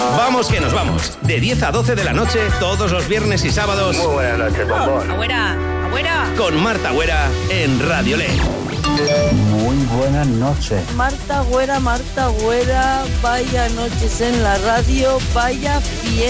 Vamos que nos vamos. De 10 a 12 de la noche, todos los viernes y sábados. Muy buenas noches, bombón. Abuela. Con Marta Güera en Radio Le. Muy buenas noches. Marta Güera, vaya noches en la radio, vaya fiesta.